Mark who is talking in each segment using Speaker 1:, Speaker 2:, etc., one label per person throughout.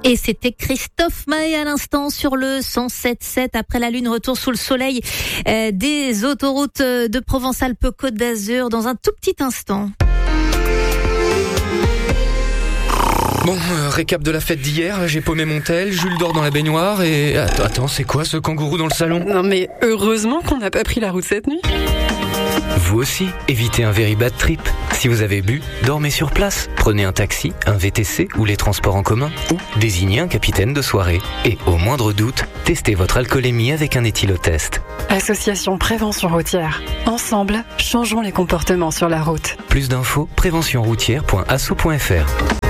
Speaker 1: Et c'était Christophe Maé à l'instant sur le 107.7. Après la lune, retour sous le soleil des autoroutes de Provence-Alpes-Côte d'Azur dans un tout petit instant.
Speaker 2: Bon, récap de la fête d'hier, j'ai paumé mon tel, Jules dort dans la baignoire et... Attends, c'est quoi ce kangourou dans le salon ?
Speaker 3: Non mais heureusement qu'on n'a pas pris la route cette nuit.
Speaker 4: Vous aussi, évitez un very bad trip. Si vous avez bu, dormez sur place. Prenez un taxi, un VTC ou les transports en commun. Ou désignez un capitaine de soirée. Et au moindre doute, testez votre alcoolémie avec un éthylotest.
Speaker 3: Association Prévention Routière. Ensemble, changeons les comportements sur la route.
Speaker 4: Plus d'infos, préventionroutière.asso.fr.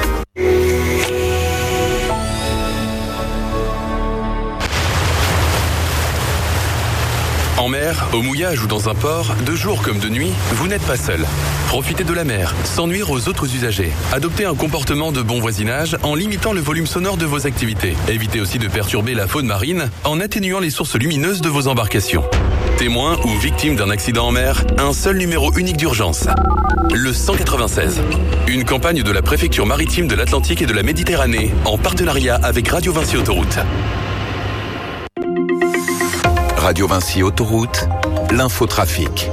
Speaker 5: En mer, au mouillage ou dans un port, de jour comme de nuit, vous n'êtes pas seul. Profitez de la mer, sans nuire aux autres usagers. Adoptez un comportement de bon voisinage en limitant le volume sonore de vos activités. Évitez aussi de perturber la faune marine en atténuant les sources lumineuses de vos embarcations. Témoin ou victime d'un accident en mer, un seul numéro unique d'urgence. Le 196. Une campagne de la préfecture maritime de l'Atlantique et de la Méditerranée en partenariat avec Radio Vinci Autoroute.
Speaker 6: Radio Vinci Autoroute, l'infotrafic.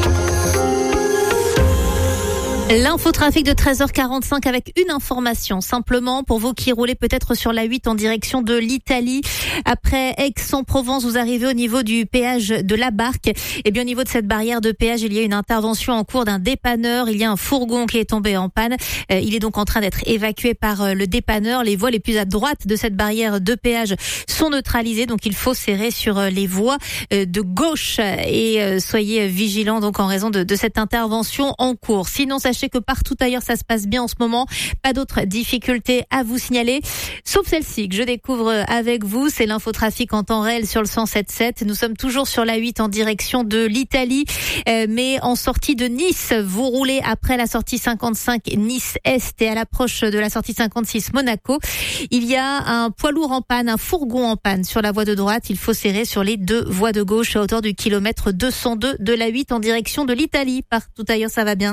Speaker 1: L'infotrafic de 13h45 avec une information simplement pour vous qui roulez peut-être sur la 8 en direction de l'Italie. Après Aix-en-Provence, vous arrivez au niveau du péage de la Barque. Et bien au niveau de cette barrière de péage, il y a une intervention en cours d'un dépanneur. Il y a un fourgon qui est tombé en panne. Il est donc en train d'être évacué par le dépanneur. Les voies les plus à droite de cette barrière de péage sont neutralisées. Donc il faut serrer sur les voies de gauche et soyez vigilants donc en raison de cette intervention en cours. Sinon, sachez que partout ailleurs ça se passe bien en ce moment, pas d'autres difficultés à vous signaler, sauf celle-ci que je découvre avec vous, c'est l'infotrafic en temps réel sur le 107.7. Nous sommes toujours sur la 8 en direction de l'Italie, mais en sortie de Nice, vous roulez après la sortie 55 Nice-Est et à l'approche de la sortie 56 Monaco. Il y a un poids lourd en panne, un fourgon en panne sur la voie de droite, il faut serrer sur les deux voies de gauche à hauteur du kilomètre 202 de la 8 en direction de l'Italie. Partout ailleurs ça va bien.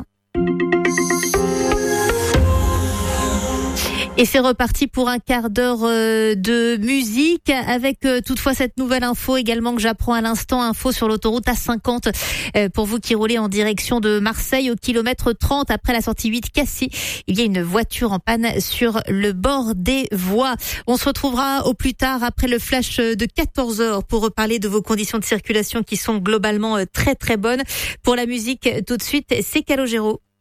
Speaker 1: Et c'est reparti pour un quart d'heure de musique avec toutefois cette nouvelle info également que j'apprends à l'instant, info sur l'autoroute A50 pour vous qui roulez en direction de Marseille au kilomètre 30 après la sortie 8 Cassis. Il y a une voiture en panne sur le bord des voies. On se retrouvera au plus tard après le flash de 14h pour reparler de vos conditions de circulation qui sont globalement très très bonnes. Pour la musique tout de suite, c'est Calogero.